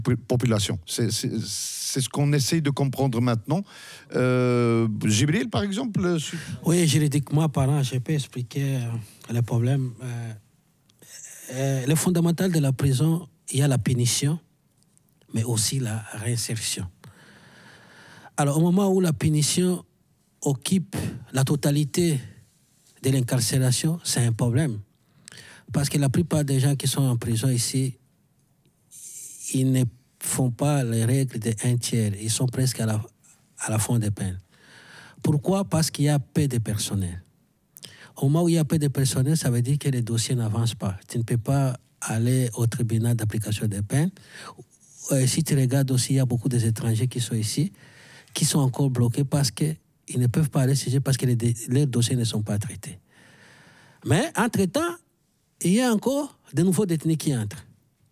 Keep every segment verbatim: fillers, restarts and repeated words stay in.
population. C'est ce qu'on essaye de comprendre maintenant. Euh, Jibril, par exemple. Oui, juridiquement parlant, je peux expliquer euh, le problème. Euh, euh, le fondamental de la prison, il y a la punition, mais aussi la réinsertion. Alors, au moment où la punition occupe la totalité de l'incarcération, c'est un problème. Parce que la plupart des gens qui sont en prison ici, ils ne font pas les règles de un tiers. Ils sont presque à la, à la fin des peines. Pourquoi? Parce qu'il y a peu de personnel. Au moment où il y a peu de personnel, ça veut dire que les dossiers n'avancent pas. Tu ne peux pas aller au tribunal d'application des peines. Si tu regardes aussi, il y a beaucoup d'étrangers qui sont ici, qui sont encore bloqués parce qu'ils ne peuvent pas aller siéger parce que les, leurs dossiers ne sont pas traités. Mais, entre-temps, il y a encore de nouveaux détenus qui entrent.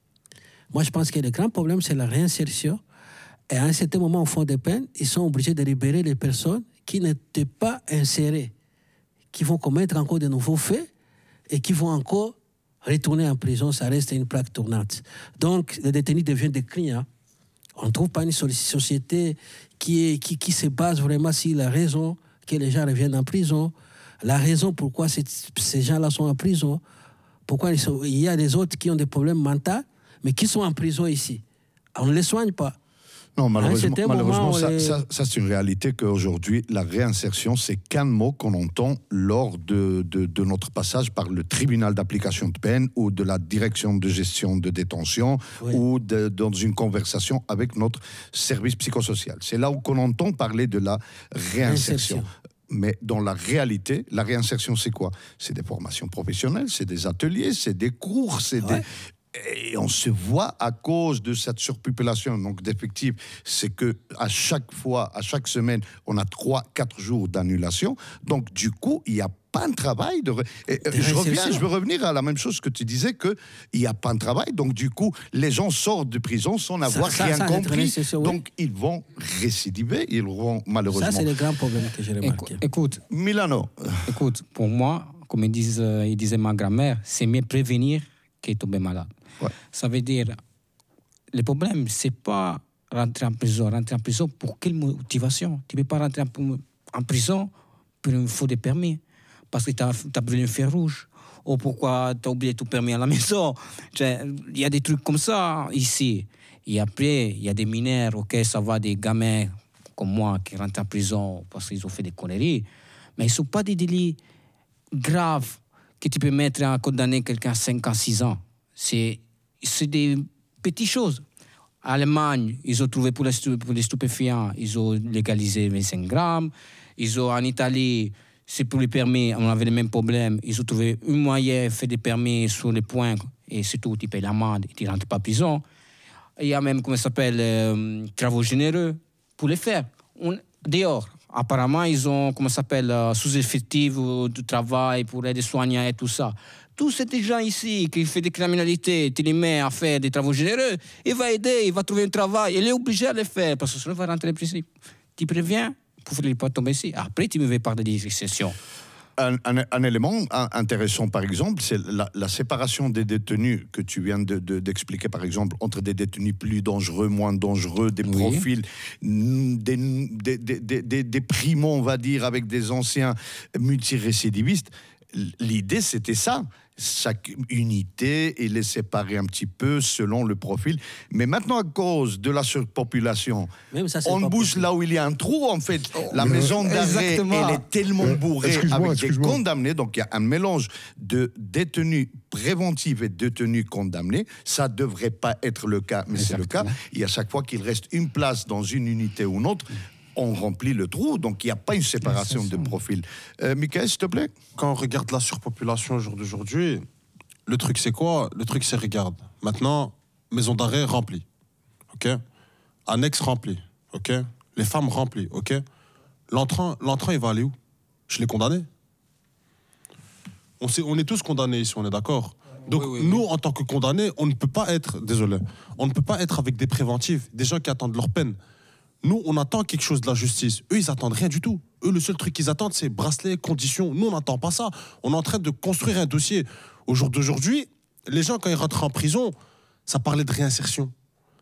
Moi, je pense que le grand problème, c'est la réinsertion. Et à un certain moment, au fond des peines, ils sont obligés de libérer les personnes qui n'étaient pas insérées, qui vont commettre encore de nouveaux faits et qui vont encore retourner en prison. Ça reste une plaque tournante. Donc, les détenus deviennent des clients. On ne trouve pas une société qui, est, qui, qui se base vraiment sur la raison que les gens reviennent en prison, la raison pourquoi ces gens-là sont en prison, pourquoi ils sont, il y a des autres qui ont des problèmes mentaux, mais qui sont en prison ici. On ne les soigne pas. Non, malheureusement, malheureusement ça, les... ça, ça c'est une réalité qu'aujourd'hui, la réinsertion, c'est qu'un mot qu'on entend lors de, de, de notre passage par le tribunal d'application de peine ou de la direction de gestion de détention, oui, ou de, dans une conversation avec notre service psychosocial. C'est là où qu'on entend parler de la réinsertion. réinsertion. Mais dans la réalité, la réinsertion, c'est quoi? C'est des formations professionnelles, c'est des ateliers, c'est des cours, c'est ouais. des... Et on se voit à cause de cette surpopulation donc d'effectifs, c'est que à chaque fois, à chaque semaine, on a trois, quatre jours d'annulation. Donc du coup, il n'y a pas de travail. De... Et, je reviens, je veux revenir à la même chose que tu disais, que il n'y a pas de travail. Donc du coup, les gens sortent de prison sans avoir ça, rien ça, ça compris. Oui. Donc ils vont récidiver, ils vont malheureusement. Ça c'est le grand problème que j'ai remarqué. Écoute, Milano. Écoute, pour moi, comme il disait, euh, il disait ma grand-mère, c'est mieux prévenir que tomber malade. Ouais. Ça veut dire, le problème, c'est pas rentrer en prison. Rentrer en prison, pour quelle motivation? Tu ne peux pas rentrer en, en prison pour une faute de permis, parce que tu as brûlé un fer rouge, ou pourquoi tu as oublié ton permis à la maison. Il y a des trucs comme ça ici. Et après, il y a des mineurs, ok, ça va, des gamins comme moi qui rentrent en prison parce qu'ils ont fait des conneries, mais ils ne sont pas des délits graves que tu peux mettre à condamner quelqu'un à cinq ans, six ans. C'est, c'est des petites choses. En Allemagne, ils ont trouvé pour les, pour les stupéfiants, ils ont légalisé vingt-cinq grammes. Ils ont, en Italie, c'est pour les permis, on avait les mêmes problèmes. Ils ont trouvé un moyen, fait des permis sur les points, et c'est tout, tu payes l'amende et tu ne rentres pas en prison. Il y a même, comment ça s'appelle, euh, travaux généreux pour les faire. On, dehors. Apparemment, ils ont, comment ça s'appelle, euh, sous-effectif du travail pour aider soignants et tout ça. Tous ces gens ici qui font des criminalités, tu les mets à faire des travaux généreux, il va aider, il va trouver un travail, il est obligé à le faire parce que sinon il va rentrer en prison. Tu préviens pour ne pas tomber ici. Après, tu me veux parler des exceptions. Un, un, un élément intéressant, par exemple, c'est la, la séparation des détenus que tu viens de, de, d'expliquer, par exemple, entre des détenus plus dangereux, moins dangereux, des oui. profils, des, des, des, des, des primos, on va dire, avec des anciens multirécidivistes. L'idée, c'était ça. Chaque unité et les séparer un petit peu selon le profil. Mais maintenant, à cause de la surpopulation, ça, on bouge possible. Là où il y a un trou, en fait. Oh, la maison d'arrêt, elle est tellement bourrée euh, avec des condamnés. Donc, il y a un mélange de détenus préventifs et détenus condamnés. Ça ne devrait pas être le cas, mais exactement. C'est le cas. Et à chaque fois qu'il reste une place dans une unité ou une autre, on remplit le trou, donc il n'y a pas une séparation de profil. Euh, Michael, s'il te plaît. Quand on regarde la surpopulation au jour d'aujourd'hui, le truc c'est quoi? Le truc c'est, regarde, maintenant, maison d'arrêt remplie, ok? Annexe remplie, ok? Les femmes remplies, ok? L'entrant, l'entrant, il va aller où? Je l'ai condamné. On, sait, on est tous condamnés ici, on est d'accord? Donc oui, oui, nous, oui. en tant que condamnés, on ne peut pas être, désolé, on ne peut pas être avec des préventifs, des gens qui attendent leur peine. Nous, on attend quelque chose de la justice. Eux, ils n'attendent rien du tout. Eux, le seul truc qu'ils attendent, c'est bracelet, conditions. Nous, on n'attend pas ça. On est en train de construire un dossier. Au jour d'aujourd'hui, les gens, quand ils rentrent en prison, ça parlait de réinsertion.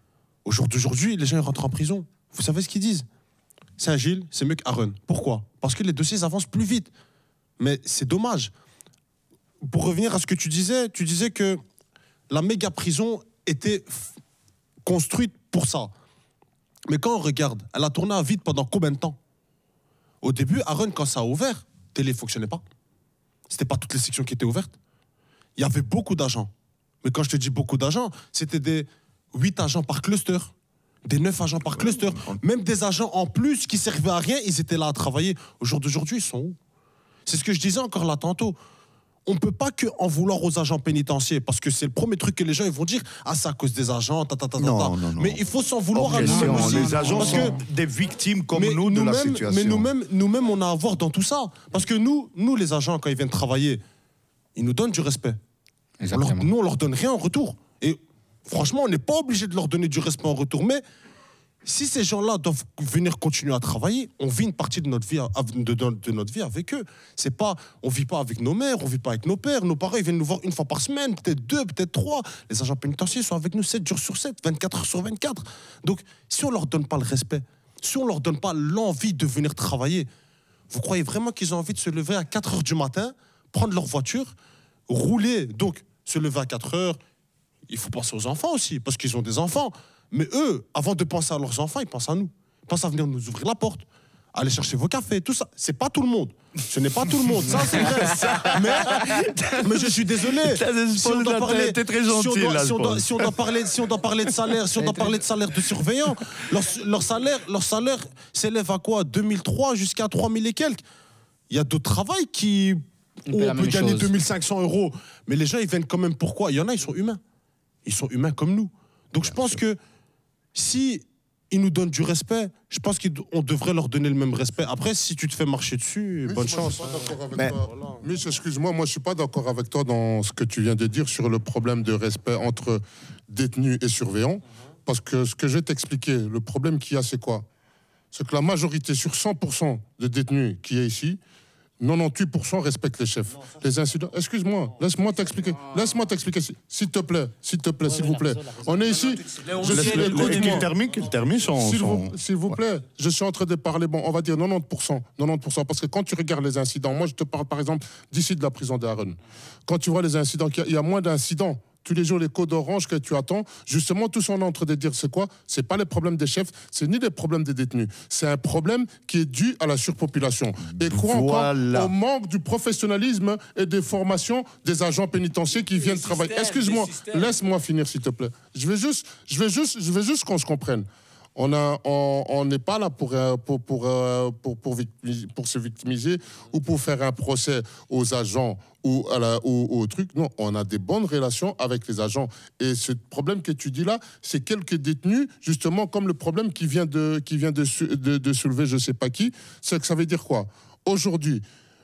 Au jour d'aujourd'hui, les gens ils rentrent en prison. Vous savez ce qu'ils disent? Saint-Gilles, c'est mieux qu'Aaron. Pourquoi? Parce que les dossiers avancent plus vite. Mais c'est dommage. Pour revenir à ce que tu disais, tu disais que la méga prison était construite pour ça. Mais quand on regarde, elle a tourné à vide pendant combien de temps? Au début, Aaron, quand ça a ouvert, télé ne fonctionnait pas. C'était pas toutes les sections qui étaient ouvertes. Il y avait beaucoup d'agents. Mais quand je te dis beaucoup d'agents, c'était des huit agents par cluster, des neuf agents par cluster, même des agents en plus qui servaient à rien, ils étaient là à travailler. Au jour d'aujourd'hui, ils sont où? C'est ce que je disais encore là tantôt. On ne peut pas que en vouloir aux agents pénitentiaires, parce que c'est le premier truc que les gens ils vont dire, ah c'est à cause des agents, ta, ta, ta, ta, ta. Non, non, non. Mais il faut s'en vouloir à Objection. nous-mêmes aussi. Les agents parce sont que, des victimes comme mais nous de la nous-mêmes- situation. Mais nous-mêmes, nous-mêmes, on a à voir dans tout ça. Parce que nous, nous, les agents, quand ils viennent travailler, ils nous donnent du respect. On leur- Exactement. nous, on leur donne rien en retour. Et franchement, on n'est pas obligé de leur donner du respect en retour. Mais si ces gens-là doivent venir continuer à travailler, on vit une partie de notre vie, à- de, de- de notre vie avec eux. C'est pas, on vit pas avec nos mères, on vit pas avec nos pères. Nos parents, ils viennent nous voir une fois par semaine, peut-être deux, peut-être trois. Les agents pénitentiaires sont avec nous sept jours sur sept, vingt-quatre heures sur vingt-quatre. Donc, si on leur donne pas le respect, si on leur donne pas l'envie de venir travailler, vous croyez vraiment qu'ils ont envie de se lever à quatre heures du matin, prendre leur voiture, rouler, donc se lever à quatre heures? Il faut penser aux enfants aussi, parce qu'ils ont des enfants. Mais eux, avant de penser à leurs enfants, ils pensent à nous. Ils pensent à venir nous ouvrir la porte, aller chercher vos cafés, tout ça. C'est pas tout le monde. Ce n'est pas tout le monde, ça c'est vrai. Mais, mais je suis désolé. Si on doit parler, T'es très si on gentil, doit- là, si on je doit- pense. si on doit parler, si on doit parler de salaire, si on doit parler de salaire de surveillants, leur, leur salaire, leur salaire s'élève à quoi? deux mille trois jusqu'à trois mille et quelques. Il y a d'autres travails qui On où fait la on peut même gagner chose. deux mille cinq cents euros. Mais les gens, ils viennent quand même pourquoi? Il y en a, ils sont humains. Ils sont humains comme nous. Donc je pense que si ils nous donnent du respect, je pense qu'on devrait leur donner le même respect. Après, si tu te fais marcher dessus, Mitch, bonne moi, chance. Je suis pas d'accord avec Mais- toi. Mitch, excuse-moi, moi je suis pas d'accord avec toi dans ce que tu viens de dire sur le problème de respect entre détenus et surveillants. Parce que ce que je vais t'expliquer, le problème qu'il y a, c'est quoi? C'est que la majorité, sur cent pour cent de détenus qui est ici, quatre-vingt-dix pour cent respectent les chefs. Les incidents. Excuse-moi, laisse-moi t'expliquer. Laisse-moi t'expliquer, s'il- s'il te plaît, s'il te plaît, s'il vous plaît. On est ici. Je Laisse- suis- le- le- écoute-moi. Qu'il termine, qu'il termine son... S'il son- vous, s'il vous plaît, je suis en train de parler, bon, on va dire quatre-vingt-dix pour cent, quatre-vingt-dix pour cent, parce que quand tu regardes les incidents, moi je te parle par exemple d'ici de la prison d'Aaron. Quand tu vois les incidents, qu'il y a- il y a moins d'incidents. Tous les jours, les codes orange que tu attends, justement, tout son entre de dire c'est quoi? C'est pas les problèmes des chefs, c'est ni les problèmes des détenus. C'est un problème qui est dû à la surpopulation. Et quoi Voilà. encore? Au manque du professionnalisme et des formations des agents pénitentiaires qui viennent travailler. Excuse-moi, laisse-moi finir, s'il te plaît. Je vais juste, je vais juste, je vais juste qu'on se comprenne. On a, on on n'est pas là pour, euh, pour, pour, euh, pour, pour, victimiser- pour se victimiser ou pour faire un procès aux agents ou, à la, ou, ou au truc. Non, on a des bonnes relations avec les agents. Et ce problème que tu dis là, c'est quelques détenus, justement, comme le problème qui vient de, qui vient de, sou- de, de soulever je ne sais pas qui. C'est que ça veut dire quoi? Aujourd'hui,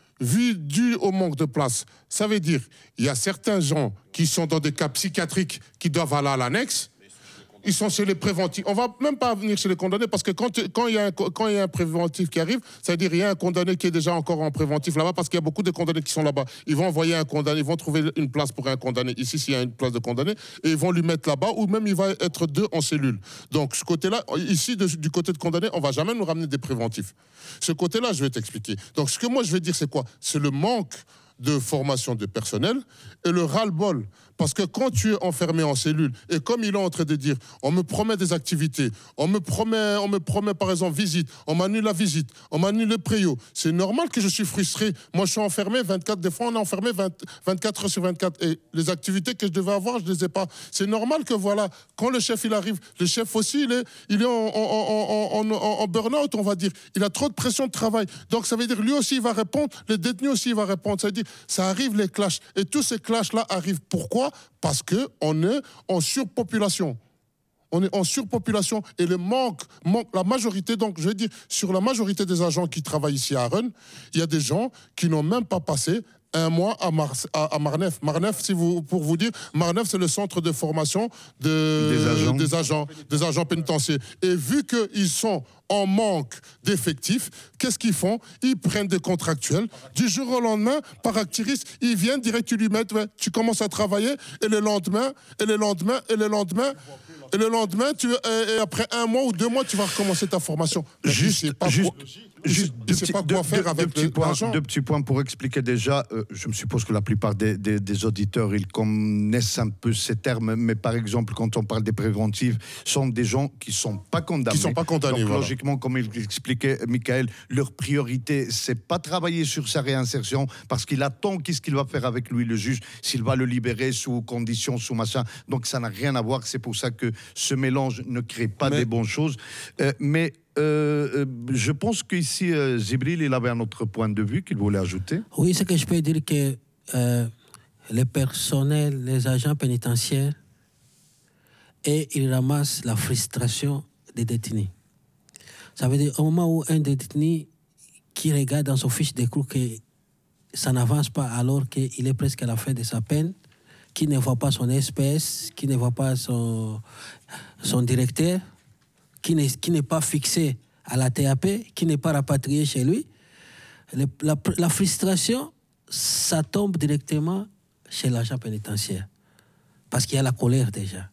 vu dû au manque de place, ça veut dire il y a certains gens qui sont dans des cas psychiatriques qui doivent aller à l'annexe. Ils sont chez les préventifs. On va même pas venir chez les condamnés parce que quand tu- quand il y a un, quand il y a un préventif qui arrive, ça veut dire qu'il y a un condamné qui est déjà encore en préventif là-bas parce qu'il y a beaucoup de condamnés qui sont là-bas. Ils vont envoyer un condamné, ils vont trouver une place pour un condamné ici s'il y a une place de condamné et ils vont lui mettre là-bas ou même il va être deux en cellule. Donc ce côté-là, ici de- du côté de condamné, on va jamais nous ramener des préventifs. Ce côté-là, je vais t'expliquer. Donc ce que moi je vais dire, c'est quoi? C'est le manque de formation de personnel et le ras-le-bol. Parce que quand tu es enfermé en cellule, et comme il est en train de dire, on me promet des activités, on me promet, on me promet par exemple visite, on m'annule la visite, on m'annule le préau, c'est normal que je suis frustré. Moi, je suis enfermé vingt-quatre, des fois on est enfermé vingt, vingt-quatre heures sur vingt-quatre, et les activités que je devais avoir, je ne les ai pas. C'est normal que voilà, quand le chef il arrive, le chef aussi, il est, il est en, en, en, en, en, en burn-out, on va dire. Il a trop de pression de travail. Donc ça veut dire, lui aussi, il va répondre, les détenus aussi, il va répondre. Ça veut dire, ça arrive les clashs. Et tous ces clashs-là arrivent. Pourquoi? Parce qu'on est en surpopulation. On est en surpopulation et le manque, manque, la majorité, donc je veux dire, sur la majorité des agents qui travaillent ici à Aaron, il y a des gens qui n'ont même pas passé un mois à, Mar à, à Marnef. Marnef, si vous, pour vous dire, Marnef, c'est le centre de formation de, Des agents. des agents, des agents pénitentiaires. Et vu qu'ils sont en manque d'effectifs, qu'est-ce qu'ils font? Ils prennent des contractuels. Du jour au lendemain, par activiste, ils viennent direct, tu lui mets, ouais, tu commences à travailler, et le lendemain, et le lendemain, et le lendemain, Et le lendemain, tu, et après un mois ou deux mois, tu vas recommencer ta formation. Juste, pas juste, quoi, juste je sais pas quoi deux, faire deux, avec deux petits points, l'argent. deux petits points pour expliquer déjà. Euh, je me suppose que la plupart des, des, des auditeurs, ils connaissent un peu ces termes, mais par exemple, quand on parle des préventifs, sont des gens qui ne sont pas condamnés. Qui sont pas condamnés, Donc, voilà. logiquement, comme il expliquait Michael, leur priorité, c'est pas travailler sur sa réinsertion, parce qu'il attend qu'est-ce qu'il va faire avec lui, le juge, s'il va le libérer sous conditions, sous machin. Donc, ça n'a rien à voir. C'est pour ça que ce mélange ne crée pas mais... des bonnes choses. Euh, mais Euh, je pense qu'ici, euh, Djibril, il avait un autre point de vue qu'il voulait ajouter. Oui, c'est que je peux dire que euh, les personnels, les agents pénitentiaires, et ils ramassent la frustration des détenus. Ça veut dire, au moment où un détenu qui regarde dans son fiche d'écrou que ça n'avance pas alors qu'il est presque à la fin de sa peine, qui ne voit pas son S P S, qui ne voit pas son, son directeur, qui n'est, qui n'est pas fixé à la T A P, qui n'est pas rapatrié chez lui, le, la, la frustration, ça tombe directement chez l'agent pénitentiaire. Parce qu'il y a la colère déjà.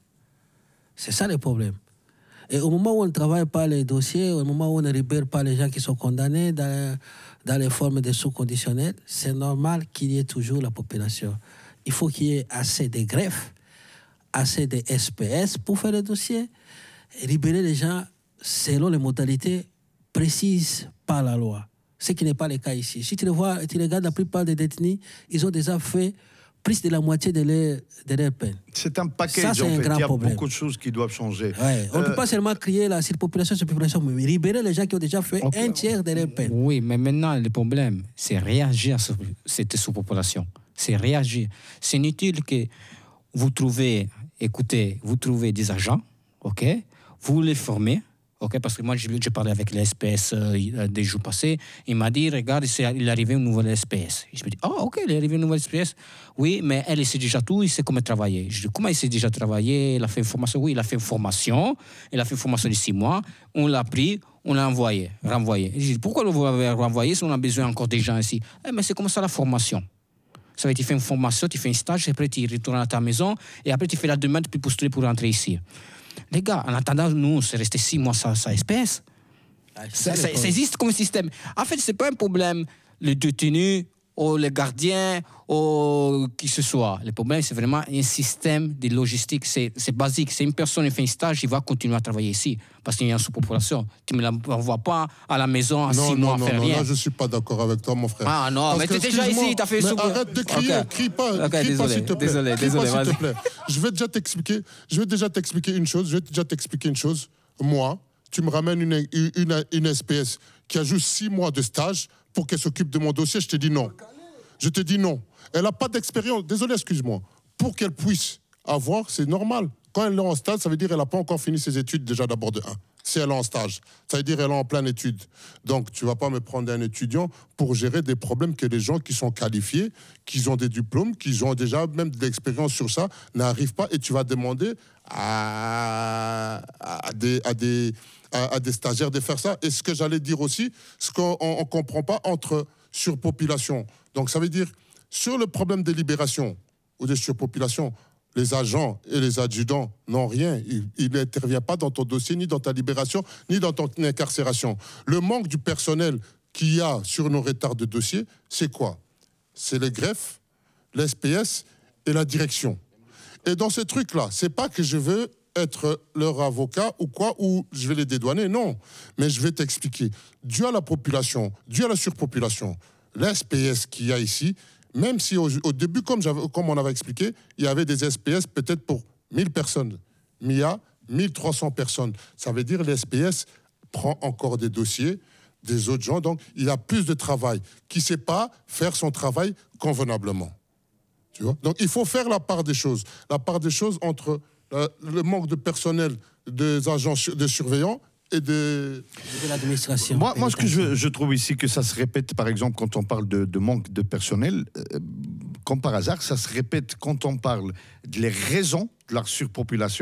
C'est ça le problème. Et au moment où on ne travaille pas les dossiers, au moment où on ne libère pas les gens qui sont condamnés dans, dans les formes de sous-conditionnels, c'est normal qu'il y ait toujours la population. Il faut qu'il y ait assez de greffes, assez de S P S pour faire les dossiers, et libérer les gens selon les modalités précises par la loi. Ce qui n'est pas le cas ici. Si tu le vois, tu regardes la plupart des détenus, ils ont déjà fait plus de la moitié de leur, de leur peine. C'est un paquet, Ça, c'est en un fait. grand Il y a problème. beaucoup de choses qui doivent changer. Ouais. On ne euh... peut pas seulement crier la surpopulation, surpopulation, mais libérer les gens qui ont déjà fait okay. un tiers de leur peine. Oui, mais maintenant, le problème, c'est réagir à cette sous-population. C'est réagir. C'est inutile que vous trouvez, écoutez, vous trouvez des agents, ok, vous les formez, ok, parce que moi, j'ai, j'ai parlé avec l'S P S euh, des jours passés, il m'a dit, regarde, c'est, il est arrivé une nouvelle S P S. Je me dis, oh, ok, il est arrivé une nouvelle S P S. Oui, mais elle, il sait déjà tout, il sait comment travailler. Je dis, comment il sait déjà travailler? Il a fait une formation. Oui, il a fait une formation, il a fait une formation de six mois, on l'a pris, on l'a envoyé, renvoyé. Je dis, pourquoi vous l'avez renvoyé si on a besoin encore des gens ici? Eh, mais c'est comme ça la formation. Ça veut dire, tu fais une formation, tu fais un stage, après tu retournes à ta maison, et après tu fais la demande pour postuler pour rentrer ici. Les gars, en attendant, nous, c'est resté six mois sans, sans espèce. Ah, ça, ça, ça existe comme système. En fait, ce n'est pas un problème, le détenu, ou le gardien, ou qui que ce soit. Le problème, c'est vraiment un système de logistique. C'est, c'est basique. Si une personne fait un stage, il va continuer à travailler ici, parce qu'il y a une sous-population. Tu ne me l'envoies pas à la maison à non, six non, mois à non, faire non, rien. Là, je ne suis pas d'accord avec toi, mon frère. Ah non, parce mais tu es déjà ici, tu as fait... Mais sous... arrête de crier, okay. crie pas, okay, crie désolé, pas s'il te plaît. Désolé, crie désolé, pas, s'il te plaît. Je vais déjà t'expliquer, je vais déjà t'expliquer une chose, je vais déjà t'expliquer une chose. Moi, tu me ramènes une, une, une, une S P S qui a juste six mois de stage pour qu'elle s'occupe de mon dossier, je te dis non. Je te dis non. Elle n'a pas d'expérience. Désolé, excuse-moi. Pour qu'elle puisse avoir, c'est normal. Quand elle est en stage, ça veut dire qu'elle n'a pas encore fini ses études déjà d'abord de un. Si elle est en stage, ça veut dire qu'elle est en pleine étude. Donc, tu ne vas pas me prendre un étudiant pour gérer des problèmes que les gens qui sont qualifiés, qui ont des diplômes, qui ont déjà même de l'expérience sur ça, n'arrivent pas. Et tu vas demander à, à, des, à, des, à, à des stagiaires de faire ça. Et ce que j'allais dire aussi, ce qu'on ne comprend pas entre surpopulation. Donc, ça veut dire, sur le problème des libérations ou des surpopulations, les agents et les adjudants n'ont rien. Ils n'interviennent pas dans ton dossier, ni dans ta libération, ni dans ton incarcération. Le manque du personnel qu'il y a sur nos retards de dossier, c'est quoi? C'est les greffes, l'S P S et la direction. Et dans ces trucs-là, c'est pas que je veux être leur avocat ou quoi, ou je vais les dédouaner, non. Mais je vais t'expliquer. Dû à la population, dû à la surpopulation, l'S P S qu'il y a ici, même si au, au début, comme, comme on avait expliqué, il y avait des S P S peut-être pour mille personnes, mais il y a mille trois cents personnes. Ça veut dire que l'S P S prend encore des dossiers des autres gens, donc il a plus de travail, qui ne sait pas faire son travail convenablement. Tu vois? Donc il faut faire la part des choses, la part des choses entre euh, le manque de personnel des agents de surveillants et de, de l'administration. Moi, moi ce que je, je trouve ici, que ça se répète, par exemple, quand on parle de, de manque de personnel, euh, comme par hasard, ça se répète quand on parle des raisons de la surpopulation,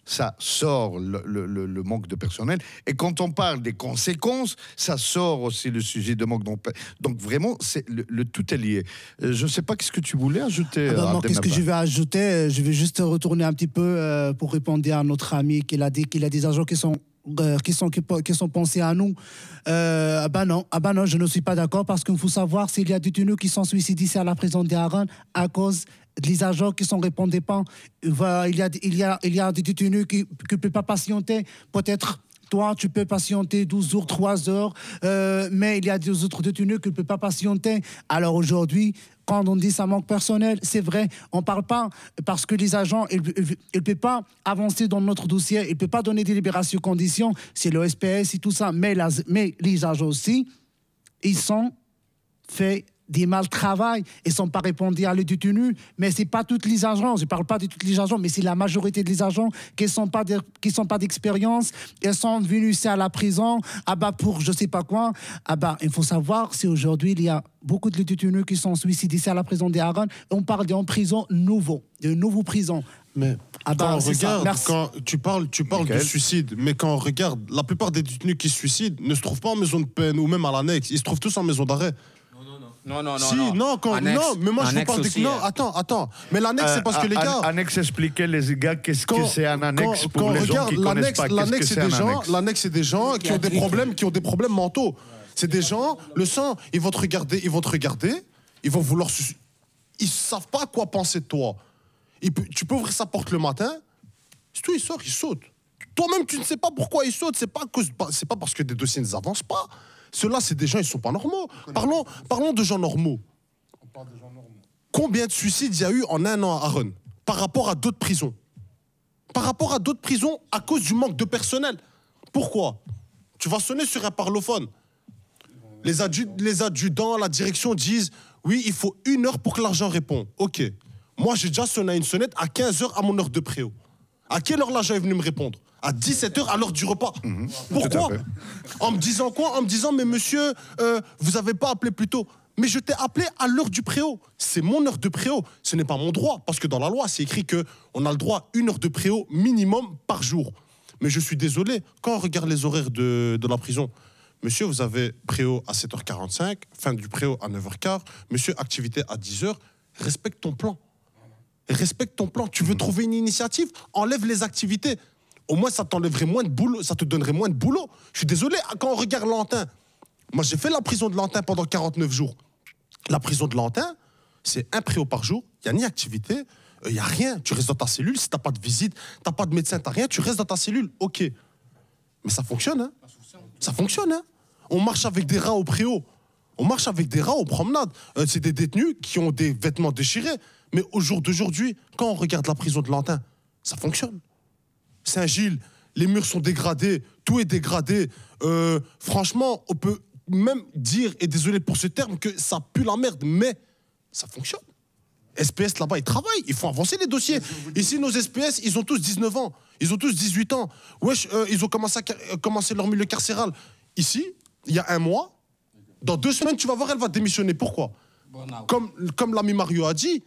ça sort le, le, le manque de personnel. Et quand on parle des conséquences, ça sort aussi le sujet de manque d'emploi. Donc vraiment, c'est le, le tout est lié. Euh, je ne sais pas qu'est-ce que tu voulais ajouter. Ah ben non, qu'est-ce que je vais ajouter? Je vais juste retourner un petit peu euh, pour répondre à notre ami qui a dit qu'il a des agents qui sont Euh, qui sont qui, qui sont pensés à nous. Euh, ah ben non, ah ben non, je ne suis pas d'accord parce qu'il faut savoir s'il y a des détenus qui sont suicidés ici à la prison des Arènes à cause des agents qui sont répondants pas. Il y a il y a il y a des détenus qui ne peuvent pas patienter. Peut-être toi, tu peux patienter douze jours, trois heures, euh, mais il y a des autres détenus qui ne peuvent pas patienter. Alors aujourd'hui, quand on dit ça manque personnel, c'est vrai, on ne parle pas parce que les agents, ils ne peuvent pas avancer dans notre dossier, ils ne peuvent pas donner des libérations conditions, c'est le S P S et tout ça, mais, la, mais les agents aussi, ils sont faits des mal travail, ils ne sont pas répondus à les détenus, mais ce n'est pas tous les agents, je ne parle pas de tous les agents, mais c'est la majorité des agents qui ne sont pas de, qui sont pas d'expérience, ils sont venus ici à la prison, ah bah pour je ne sais pas quoi, ah bah il faut savoir, c'est aujourd'hui, il y a beaucoup de détenus qui sont suicidés ici à la prison des Arènes, on parle d'une prison nouveau, de nouveau prison. Mais ah bah, quand on regarde, quand tu parles, tu parles de suicide, mais quand on regarde, la plupart des détenus qui se suicident ne se trouvent pas en maison de peine ou même à l'annexe, ils se trouvent tous en maison d'arrêt. Non, non, non. Si, non, non, quand, annexe, non, mais moi je vous parle aussi, des. Non, euh... attends, attends. Mais l'annexe, euh, c'est parce que les gars. Annexe, expliquez les gars, qu'est-ce que c'est un annexe quand, pour quand les gens qui connaissent pas. L'annexe, c'est des gens, l'annexe, c'est des gens qui ont des problèmes, qui ont des problèmes mentaux. C'est des gens, le sang, ils vont te regarder, ils vont te regarder, ils vont vouloir. Ils savent pas quoi penser de toi. Peut, tu peux ouvrir sa porte le matin, c'est tout, il sort, il saute. Toi-même, tu ne sais pas pourquoi il saute. C'est pas cause, c'est pas parce que des dossiers ne avancent pas. Ceux-là, c'est des gens, ils sont pas normaux. Parlons, parlons de gens normaux. Combien de suicides il y a eu en un an à Arène par rapport à d'autres prisons? Par rapport à d'autres prisons à cause du manque de personnel. Pourquoi? Tu vas sonner sur un parlophone. Les, adju les adjudants, la direction disent oui, il faut une heure pour que l'argent réponde. Ok. Moi, j'ai déjà sonné à une sonnette à quinze heures à mon heure de préau. À quelle heure l'agent est venu me répondre? À dix-sept heures, à l'heure du repas. Mmh. Pourquoi? En me disant quoi? En me disant mais monsieur, euh, vous n'avez pas appelé plus tôt. Mais je t'ai appelé à l'heure du préau. C'est mon heure de préau. Ce n'est pas mon droit. Parce que dans la loi, c'est écrit qu'on a le droit à une heure de préau minimum par jour. Mais je suis désolé, quand on regarde les horaires de, de la prison, monsieur, vous avez préau à sept heures quarante-cinq, fin du préau à neuf heures quinze, monsieur, activité à dix heures. Respecte ton plan. Respecte ton plan. Tu veux trouver une initiative? Enlève les activités. Au moins, ça t'enlèverait moins de boulot. Ça te donnerait moins de boulot. Je suis désolé, quand on regarde Lantin, moi, j'ai fait la prison de Lantin pendant quarante-neuf jours. La prison de Lantin, c'est un préau par jour, il n'y a ni activité, il euh, n'y a rien. Tu restes dans ta cellule, si tu n'as pas de visite, tu n'as pas de médecin, tu n'as rien, tu restes dans ta cellule, ok. Mais ça fonctionne, hein. Ça fonctionne, hein. On marche avec des rats au préau. On marche avec des rats aux promenades. Euh, c'est des détenus qui ont des vêtements déchirés. Mais au jour d'aujourd'hui, quand on regarde la prison de Lantin, ça fonctionne. Saint-Gilles, les murs sont dégradés, tout est dégradé. Euh, franchement, on peut même dire, et désolé pour ce terme, que ça pue la merde, mais ça fonctionne. S P S là-bas, ils travaillent, ils font avancer les dossiers. Ici, nos S P S, ils ont tous dix-neuf ans, ils ont tous dix-huit ans. Wesh, euh, ils ont commencé, à, euh, commencé leur milieu carcéral. Ici, il y a un mois, dans deux semaines, tu vas voir, elle va démissionner. Pourquoi? Comme, comme l'ami Mario a dit,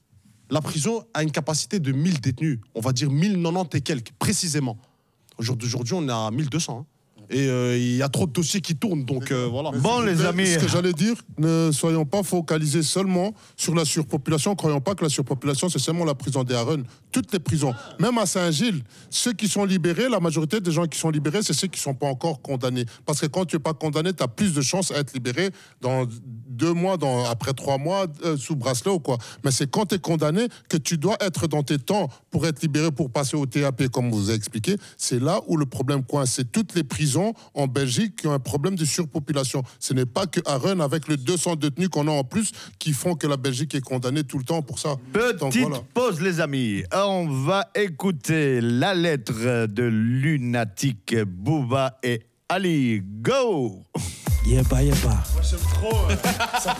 la prison a une capacité de mille détenus. On va dire mille quatre-vingt-dix et quelques, précisément. Aujourd'hui, on est à mille deux cents. Hein. Et il euh, y a trop de dossiers qui tournent, donc euh, voilà. Bon, les amis. Ce que j'allais dire, ne soyons pas focalisés seulement sur la surpopulation. Croyons pas que la surpopulation, c'est seulement la prison des Arènes. Toutes les prisons, même à Saint-Gilles, ceux qui sont libérés, la majorité des gens qui sont libérés, c'est ceux qui ne sont pas encore condamnés. Parce que quand tu n'es pas condamné, tu as plus de chances à être libéré dans deux mois, dans, après trois mois, euh, sous bracelet ou quoi. Mais c'est quand tu es condamné que tu dois être dans tes temps pour être libéré, pour passer au T A P, comme vous avez expliqué. C'est là où le problème coince. C'est toutes les prisons en Belgique qui ont un problème de surpopulation. Ce n'est pas que Arène, avec les deux cents détenus qu'on a en plus, qui font que la Belgique est condamnée tout le temps pour ça. Petite Donc, voilà. pause, les amis. On va écouter la lettre de Lunatic, Booba et Ali. Go! Yeba, yeba. Moi, j'aime trop. Ça